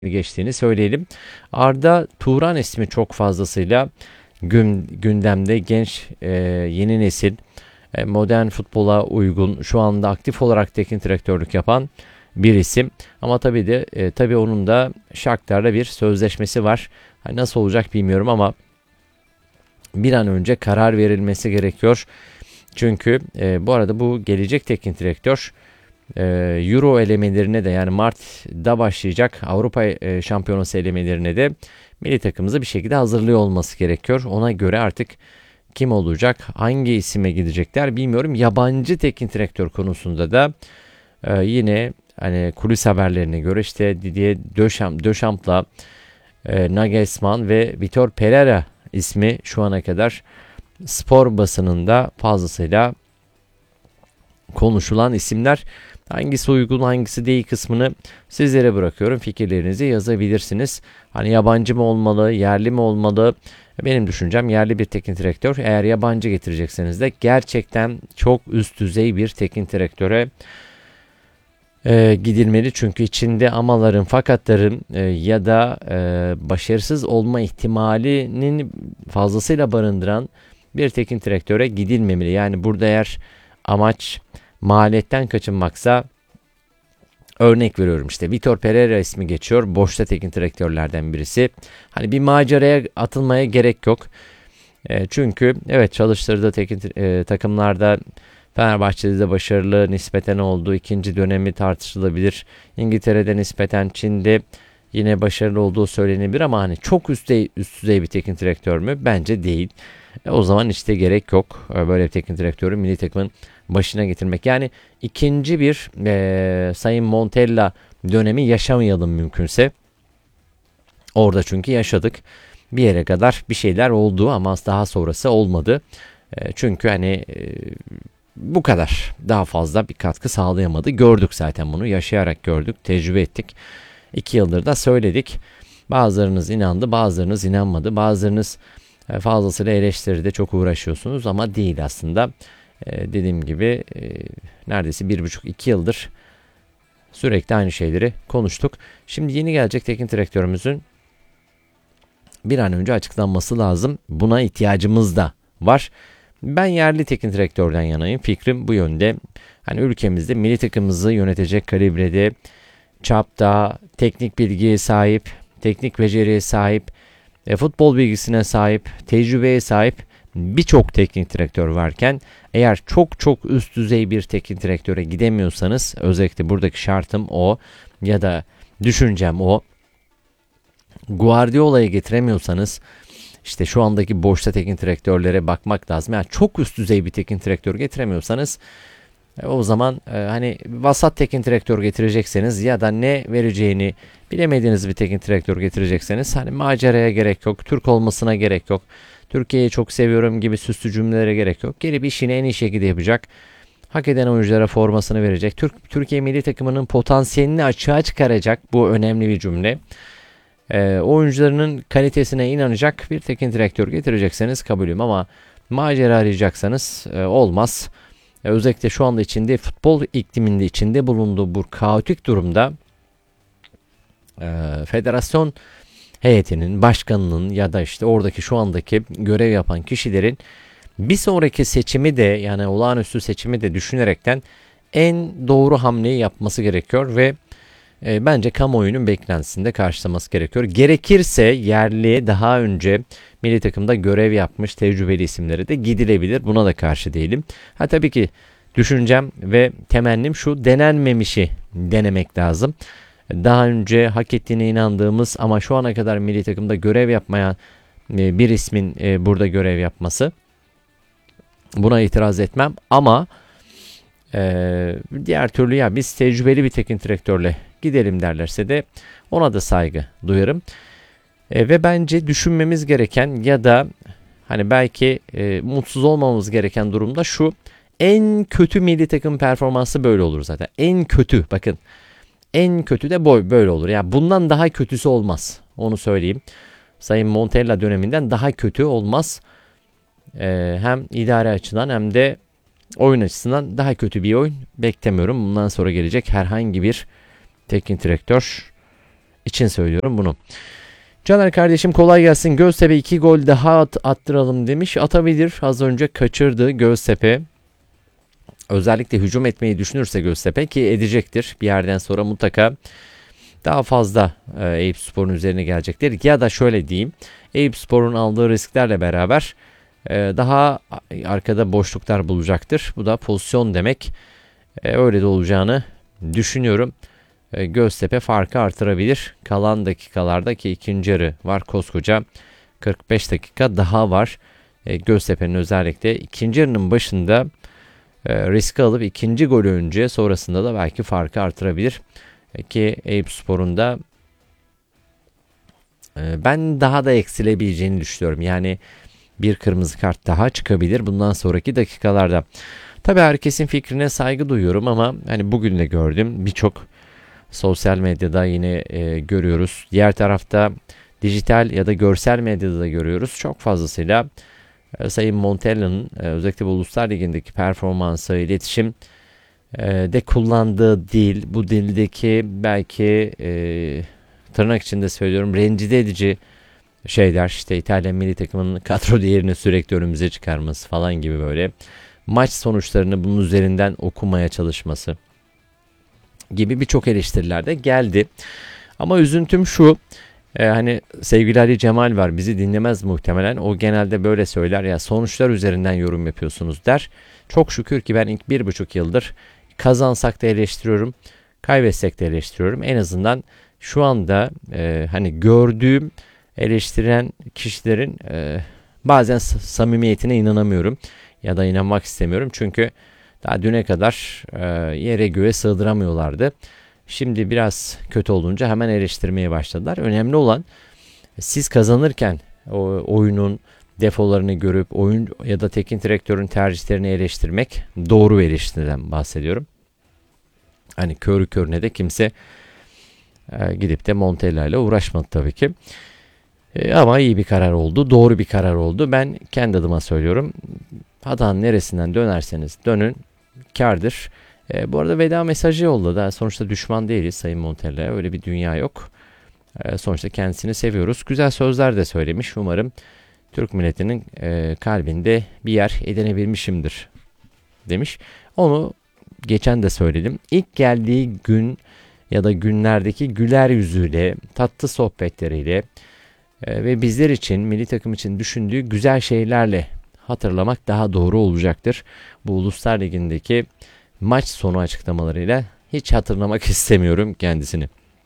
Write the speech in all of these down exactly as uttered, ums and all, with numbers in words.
geçtiğini söyleyelim. Arda Turan ismi çok fazlasıyla gün, gündemde. Genç, e, yeni nesil, e, modern futbola uygun, şu anda aktif olarak teknik direktörlük yapan bir isim. Ama tabii de e, tabii onun da Shakhtar'la bir sözleşmesi var. Hani nasıl olacak bilmiyorum ama bir an önce karar verilmesi gerekiyor. Çünkü e, bu arada bu gelecek teknik direktör e, Euro elemelerine de, yani Mart'ta başlayacak Avrupa e, Şampiyonası elemelerine de milli takımımızı bir şekilde hazırlıyor olması gerekiyor. Ona göre artık kim olacak, hangi isime gidecekler bilmiyorum. Yabancı teknik direktör konusunda da e, yine hani kulis haberlerine göre işte Didier Deschamps, Deschamps'la e, Nagelsmann ve Vitor Pereira ismi şu ana kadar spor basınında fazlasıyla konuşulan isimler. Hangisi uygun, hangisi değil kısmını sizlere bırakıyorum. Fikirlerinizi yazabilirsiniz. Hani yabancı mı olmalı, yerli mi olmalı? Benim düşüncem yerli bir teknik direktör. Eğer yabancı getirecekseniz de gerçekten çok üst düzey bir teknik direktöre e, gidilmeli. Çünkü içinde amaların, fakatların e, ya da e, başarısız olma ihtimalinin fazlasıyla barındıran bir teknik direktöre gidilmemeli. Yani burada eğer amaç maliyetten kaçınmaksa, örnek veriyorum, işte Vitor Pereira ismi geçiyor. Boşta teknik direktörlerden birisi. Hani bir maceraya atılmaya gerek yok. E, çünkü evet, çalıştırdığı teknik e, takımlarda Fenerbahçe'de de başarılı nispeten olduğu, ikinci dönemi tartışılabilir. İngiltere'de nispeten, Çin'de yine başarılı olduğu söylenebilir ama hani çok üst düzey, üst düzey bir teknik direktör mü? Bence değil. E, o zaman işte gerek yok e, böyle bir teknik direktörü milli takımın başına getirmek. Yani ikinci bir e, Sayın Montella dönemi yaşamayalım mümkünse. Orada çünkü yaşadık. Bir yere kadar bir şeyler oldu ama daha sonrası olmadı. E, çünkü hani e, bu kadar daha fazla bir katkı sağlayamadı. Gördük zaten bunu. Yaşayarak gördük. Tecrübe ettik. İki yıldır da söyledik. Bazılarınız inandı, bazılarınız inanmadı. Bazılarınız e, fazlasıyla eleştiride çok uğraşıyorsunuz ama değil aslında. E, dediğim gibi e, neredeyse bir buçuk iki yıldır sürekli aynı şeyleri konuştuk. Şimdi yeni gelecek teknik direktörümüzün bir an önce açıklanması lazım. Buna ihtiyacımız da var. Ben yerli teknik direktörden yanayım. Fikrim bu yönde. Hani ülkemizde milli takımımızı yönetecek kalibrede, çapta, teknik bilgiye sahip, teknik beceriye sahip, e, futbol bilgisine sahip, tecrübeye sahip birçok teknik direktör varken, eğer çok çok üst düzey bir teknik direktöre gidemiyorsanız, özellikle buradaki şartım o ya da düşüncem o, Guardiola'yı getiremiyorsanız, işte şu andaki boşta teknik direktörlere bakmak lazım. Yani çok üst düzey bir teknik direktör getiremiyorsanız, e, o zaman e, hani vasat teknik direktör getirecekseniz ya da ne vereceğini bilemediğiniz bir teknik direktör getirecekseniz, hani maceraya gerek yok, Türk olmasına gerek yok, Türkiye'yi çok seviyorum gibi süslü cümlelere gerek yok. Gelip işini en iyi şekilde yapacak, hak eden oyunculara formasını verecek, Türk Türkiye milli takımının potansiyelini açığa çıkaracak, bu önemli bir cümle. E, oyuncularının kalitesine inanacak bir teknik direktör getirecekseniz kabulüm, ama macera arayacaksanız e, olmaz. E, özellikle şu anda içinde futbol ikliminde içinde bulunduğu bu kaotik durumda e, federasyon heyetinin, başkanının ya da işte oradaki şu andaki görev yapan kişilerin bir sonraki seçimi de, yani olağanüstü seçimi de düşünerekten en doğru hamleyi yapması gerekiyor ve E, bence kamuoyunun beklentisinde karşılaması gerekiyor. Gerekirse yerli, daha önce milli takımda görev yapmış tecrübeli isimlere de gidilebilir. Buna da karşı değilim. Ha tabii ki düşüncem ve temennim şu: denenmemişi denemek lazım. Daha önce hak ettiğine inandığımız ama şu ana kadar milli takımda görev yapmayan e, bir ismin e, burada görev yapması, buna itiraz etmem ama Ee, diğer türlü ya biz tecrübeli bir teknik direktörle gidelim derlerse de ona da saygı duyarım. Ee, ve bence düşünmemiz gereken ya da hani belki e, mutsuz olmamamız gereken durumda şu: en kötü milli takım performansı böyle olur zaten. En kötü, bakın, en kötü de boy böyle olur. Yani bundan daha kötüsü olmaz. Onu söyleyeyim. Sayın Montella döneminden daha kötü olmaz. Ee, hem idare açıdan hem de oyun açısından daha kötü bir oyun beklemiyorum. Bundan sonra gelecek herhangi bir teknik direktör için söylüyorum bunu. Caner kardeşim kolay gelsin. Göztepe iki gol daha at, attıralım demiş. Atabilir. Az önce kaçırdı Göztepe. Özellikle hücum etmeyi düşünürse Göztepe, ki edecektir. Bir yerden sonra mutlaka daha fazla e, Eyüpspor'un üzerine gelecektir. Ya da şöyle diyeyim. Eyüpspor'un aldığı risklerle beraber e, daha arkada boşluklar bulacaktır. Bu da pozisyon demek. E, öyle de olacağını düşünüyorum. E, Göztepe farkı artırabilir. Kalan dakikalarda, ki ikinci yarı var, koskoca kırk beş dakika daha var. E, Göztepe'nin özellikle ikinci yarının başında e, riski alıp ikinci golü önce, sonrasında da belki farkı artırabilir. E, ki Eyüpspor'un da e, ben daha da eksilebileceğini düşünüyorum. Yani bir kırmızı kart daha çıkabilir bundan sonraki dakikalarda. Tabii herkesin fikrine saygı duyuyorum ama hani bugün de gördüm, birçok sosyal medyada yine e, görüyoruz. Diğer tarafta dijital ya da görsel medyada da görüyoruz. Çok fazlasıyla e, Sayın Montella'nın e, özellikle bu Uluslar Ligi'ndeki performansı, iletişim e, de kullandığı dil, bu dildeki belki e, tırnak içinde söylüyorum rencide edici şeyler, işte İtalyan milli takımının kadro değerini sürekli önümüze çıkarması falan gibi, böyle maç sonuçlarını bunun üzerinden okumaya çalışması gibi birçok eleştiriler de geldi. Ama üzüntüm şu, e, hani sevgili Ali Cemal var, bizi dinlemez muhtemelen. O genelde böyle söyler ya, sonuçlar üzerinden yorum yapıyorsunuz der. Çok şükür ki ben ilk bir buçuk yıldır kazansak da eleştiriyorum, kaybetsek de eleştiriyorum. En azından şu anda e, hani gördüğüm eleştiren kişilerin e, bazen samimiyetine inanamıyorum ya da inanmak istemiyorum. Çünkü daha düne kadar e, yere göğe sığdıramıyorlardı. Şimdi biraz kötü olunca hemen eleştirmeye başladılar. Önemli olan siz kazanırken o oyunun defolarını görüp oyun ya da teknik direktörün tercihlerini eleştirmek. Doğru bir eleştiriden bahsediyorum. Hani körü körüne de kimse e, gidip de Montella ile uğraşmadı tabii ki. E, ama iyi bir karar oldu. Doğru bir karar oldu. Ben kendi adıma söylüyorum. Hatanın neresinden dönerseniz dönün, kârdır. E, bu arada veda mesajı yolladı. Sonuçta düşman değiliz Sayın Montella. Öyle bir dünya yok. E, sonuçta kendisini seviyoruz. Güzel sözler de söylemiş. Umarım Türk milletinin e, kalbinde bir yer edinebilmişimdir demiş. Onu geçen de söyledim. İlk geldiği gün ya da günlerdeki güler yüzüyle, tatlı sohbetleriyle e, ve bizler için, milli takım için düşündüğü güzel şeylerle hatırlamak daha doğru olacaktır. Bu Uluslar Ligi'ndeki maç sonu açıklamalarıyla hiç hatırlamak istemiyorum kendisini.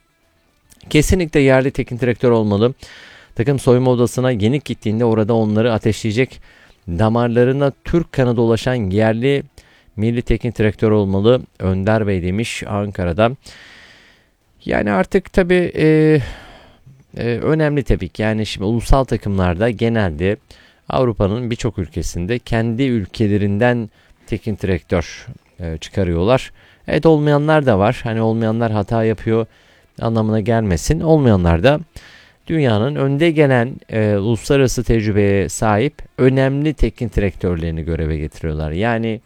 Kesinlikle yerli teknik direktör olmalı. Takım soyunma odasına yenik gittiğinde orada onları ateşleyecek, damarlarına Türk kanı dolaşan yerli milli teknik direktör olmalı Önder Bey demiş Ankara'da. Yani artık tabii e, e, önemli tabii ki. Yani şimdi ulusal takımlarda genelde Avrupa'nın birçok ülkesinde kendi ülkelerinden teknik direktör e, çıkarıyorlar. Evet, olmayanlar da var. Hani olmayanlar hata yapıyor anlamına gelmesin. Olmayanlar da dünyanın önde gelen e, uluslararası tecrübeye sahip önemli teknik direktörlerini göreve getiriyorlar. Yani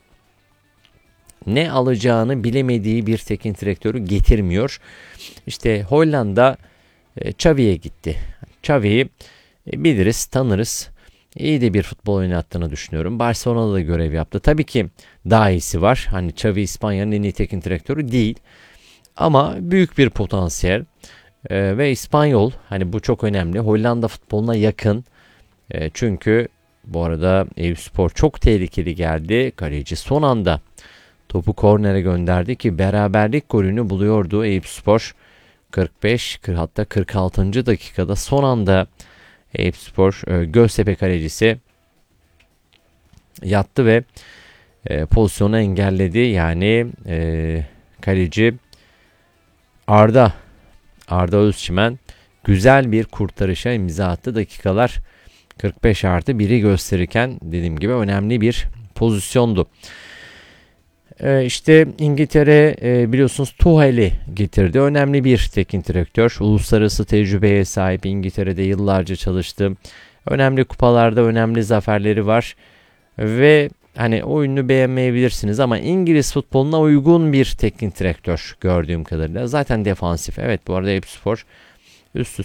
ne alacağını bilemediği bir teknik direktörü getirmiyor. İşte Hollanda e, Xavi'ye gitti. Xavi'yi e, biliriz, tanırız. İyi de bir futbol oynattığını düşünüyorum. Barcelona'da da görev yaptı. Tabii ki daha iyisi var. Hani Xavi İspanya'nın en iyi teknik direktörü değil. Ama büyük bir potansiyel. Ee, ve İspanyol. Hani bu çok önemli. Hollanda futboluna yakın. Ee, çünkü bu arada Eyüpspor çok tehlikeli geldi. Kaleci son anda topu kornere gönderdi ki beraberlik golünü buluyordu Eyüpspor. kırk beş hatta kırk altıncı dakikada son anda Eyüpspor e, Göztepe kalecisi yattı ve e, pozisyonu engelledi. Yani e, kaleci Arda Arda Özçimen güzel bir kurtarışa imza attı. Dakikalar kırk beş artı biri gösterirken dediğim gibi önemli bir pozisyondu. Ee, işte İngiltere e, biliyorsunuz Tuchel'i getirdi. Önemli bir teknik direktör. Uluslararası tecrübeye sahip, İngiltere'de yıllarca çalıştı. Önemli kupalarda önemli zaferleri var. Ve hani oyununu beğenmeyebilirsiniz ama İngiliz futboluna uygun bir teknik direktör gördüğüm kadarıyla. Zaten defansif. Evet, bu arada Eyüpspor üst